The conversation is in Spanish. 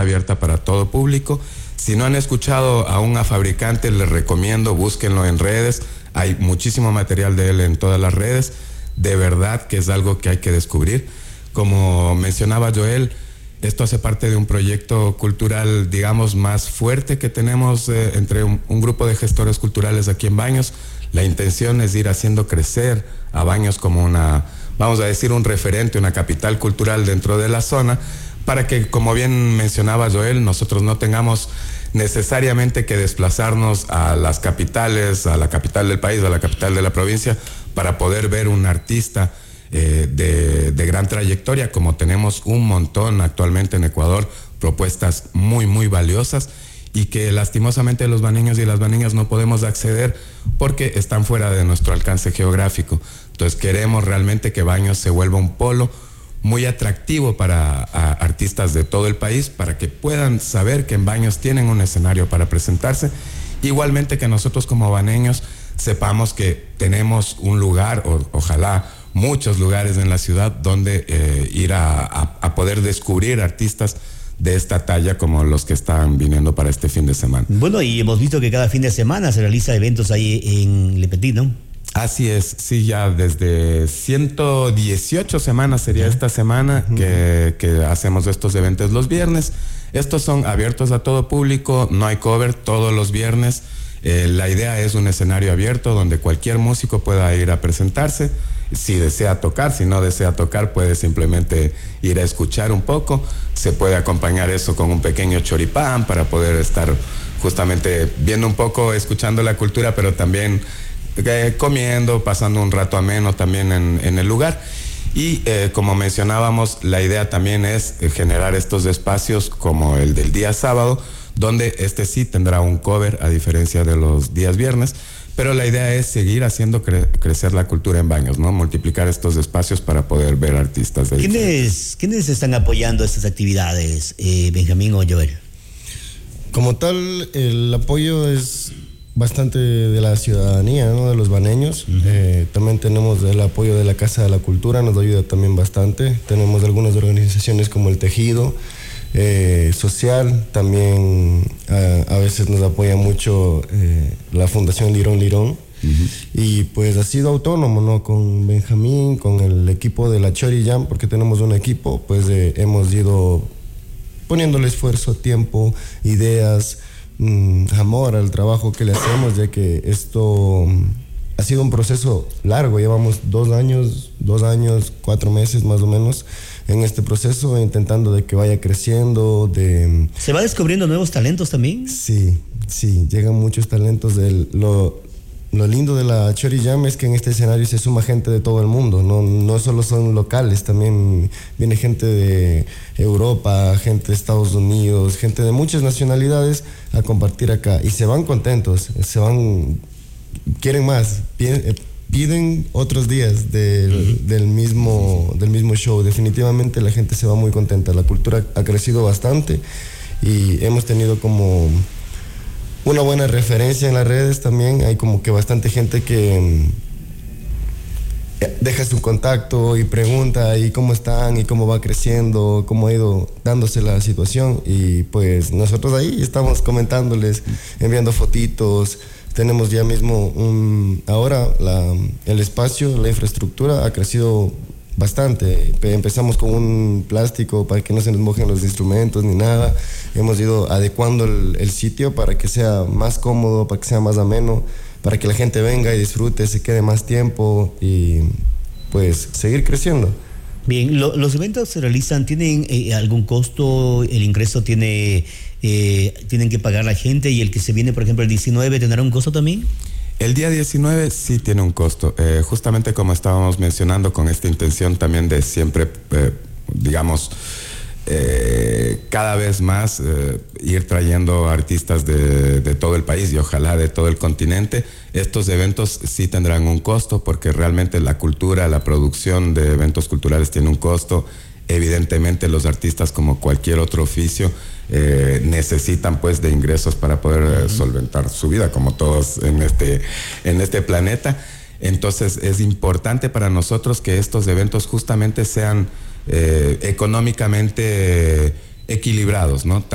abierta para todo público. Si no han escuchado aún a Fabricante, les recomiendo, búsquenlo en redes. Hay muchísimo material de él en todas las redes. De verdad que es algo que hay que descubrir. Como mencionaba Joel, esto hace parte de un proyecto cultural, digamos, más fuerte que tenemos entre un grupo de gestores culturales aquí en Baños. La intención es ir haciendo crecer a Baños como una, vamos a decir, un referente, una capital cultural dentro de la zona, para que, como bien mencionaba Joel, nosotros no tengamos necesariamente que desplazarnos a las capitales, a la capital del país, a la capital de la provincia, para poder ver un artista de gran trayectoria, como tenemos un montón actualmente en Ecuador, propuestas muy, muy valiosas y que lastimosamente los baneños y las baneñas no podemos acceder porque están fuera de nuestro alcance geográfico. Entonces queremos realmente que Baños se vuelva un polo muy atractivo para artistas de todo el país, para que puedan saber que en Baños tienen un escenario para presentarse. Igualmente que nosotros como baneños sepamos que tenemos un lugar, ojalá muchos lugares en la ciudad donde ir a poder descubrir artistas de esta talla como los que están viniendo para este fin de semana. Bueno, y hemos visto que cada fin de semana se realiza eventos ahí en Le Petit, ¿no? Así es, sí, ya desde 118 semanas sería esta semana que hacemos estos eventos los viernes. Estos son abiertos a todo público, no hay cover todos los viernes. La idea es un escenario abierto donde cualquier músico pueda ir a presentarse. Si desea tocar, si no desea tocar, puede simplemente ir a escuchar un poco. Se puede acompañar eso con un pequeño choripán para poder estar justamente viendo un poco, escuchando la cultura, pero también comiendo, pasando un rato ameno también en el lugar. Y como mencionábamos, la idea también es generar estos espacios como el del día sábado, donde este sí tendrá un cover a diferencia de los días viernes, pero la idea es seguir haciendo crecer la cultura en Baños, ¿no? Multiplicar estos espacios para poder ver artistas de ¿Quiénes están apoyando estas actividades, Benjamín o Joel? Como tal, el apoyo es bastante de la ciudadanía, ¿no? De los baneños. También tenemos el apoyo de la Casa de la Cultura, nos ayuda también bastante. Tenemos algunas organizaciones como el Tejido Social, también a veces nos apoya mucho la Fundación Lirón Lirón. Y pues ha sido autónomo, ¿no? Con Benjamín, con el equipo de la Chori Jam, porque tenemos un equipo, pues hemos ido poniéndole esfuerzo, tiempo, ideas, amor al trabajo que le hacemos, ya que esto ha sido un proceso largo. Llevamos 2 años, 4 meses más o menos en este proceso, intentando de que vaya creciendo. ¿Se va descubriendo nuevos talentos también? Sí, llegan muchos talentos. Lo lindo de la Chori Jam es que en este escenario se suma gente de todo el mundo, no solo son locales, también viene gente de Europa, gente de Estados Unidos, gente de muchas nacionalidades a compartir acá, y se van contentos, quieren más, piden otros días del mismo show. Definitivamente la gente se va muy contenta, la cultura ha crecido bastante y hemos tenido como una buena referencia en las redes también. Hay como que bastante gente que deja su contacto y pregunta y cómo están y cómo va creciendo, cómo ha ido dándose la situación, y pues nosotros ahí estamos comentándoles, enviando fotitos. Tenemos ya mismo ahora el espacio, la infraestructura ha crecido bastante. Empezamos con un plástico para que no se nos mojen los instrumentos ni nada. Hemos ido adecuando el sitio para que sea más cómodo, para que sea más ameno, para que la gente venga y disfrute, se quede más tiempo y pues seguir creciendo. Bien, los eventos se realizan, ¿tienen algún costo? ¿El ingreso tienen que pagar la gente? ¿Y el que se viene, por ejemplo, el 19, tendrá un costo también? El día 19 sí tiene un costo, justamente como estábamos mencionando, con esta intención también de siempre, digamos, cada vez más ir trayendo artistas de todo el país y ojalá de todo el continente. Estos eventos sí tendrán un costo porque realmente la cultura, la producción de eventos culturales tiene un costo. Evidentemente los artistas, como cualquier otro oficio, necesitan pues de ingresos para poder solventar su vida, como todos en este planeta. Entonces es importante para nosotros que estos eventos justamente sean económicamente equilibrados, ¿no?